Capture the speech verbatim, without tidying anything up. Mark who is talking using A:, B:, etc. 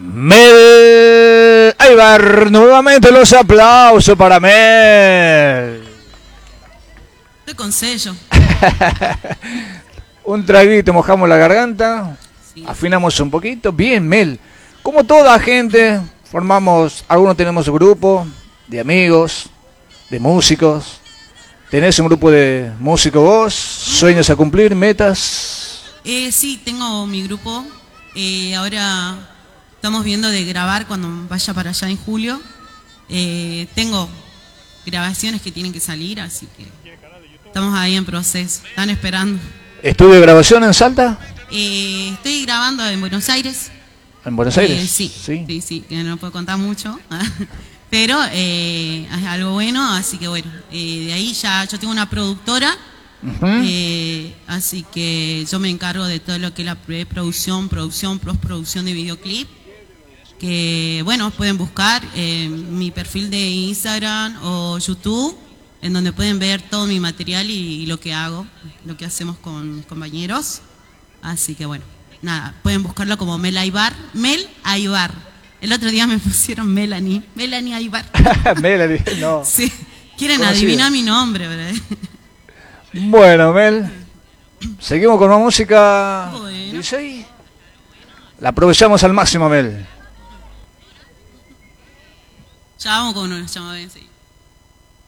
A: Mel Aybar, nuevamente los aplausos para Mel.
B: Estoy con sello.
A: Un traguito, mojamos la garganta,
B: Sí.
A: afinamos un poquito. Bien, Mel. Como toda gente, formamos, algunos tenemos un grupo de amigos, de músicos. ¿Tenés un grupo de músicos vos? ¿Sueños a cumplir? ¿Metas?
B: Eh, sí, tengo mi grupo. Eh, ahora estamos viendo de grabar cuando vaya para allá en julio. Eh, tengo grabaciones que tienen que salir, así que estamos ahí en proceso. Están esperando.
A: ¿Estudio de grabación en Salta?
B: Eh, estoy grabando en Buenos Aires.
A: ¿En Buenos Aires?
B: Eh, sí, sí, sí, sí, que no puedo contar mucho. Pero eh, es algo bueno, así que bueno, eh, de ahí ya yo tengo una productora,
A: Uh-huh.
B: eh, así que yo me encargo de todo lo que es la preproducción, producción, postproducción de videoclip, que bueno, pueden buscar en mi perfil de Instagram o YouTube, en donde pueden ver todo mi material y, y lo que hago, lo que hacemos con mis compañeros, así que bueno, nada, pueden buscarlo como Mel Aybar, Mel Aybar. El otro día me pusieron Melanie, Melanie Aybar.
A: Melanie, no.
B: Sí, quieren
A: Conocida.
B: adivinar mi nombre, ¿verdad?
A: Bueno, Mel, seguimos con una música.
B: Bueno.
A: D J. La aprovechamos al máximo, Mel.
B: Ya vamos con una llamada, sí.